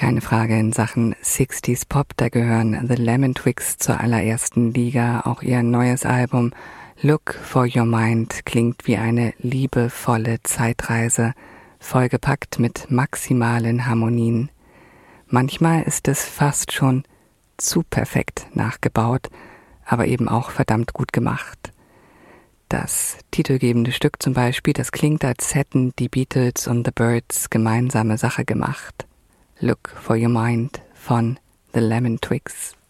Keine Frage, in Sachen 60s Pop, da gehören The Lemon Twigs zur allerersten Liga. Auch ihr neues Album Look for Your Mind klingt wie eine liebevolle Zeitreise, vollgepackt mit maximalen Harmonien. Manchmal ist es fast schon zu perfekt nachgebaut, aber eben auch verdammt gut gemacht. Das titelgebende Stück zum Beispiel, das klingt, als hätten die Beatles und The Byrds gemeinsame Sache gemacht. Look for Your Mind von The Lemon Twigs.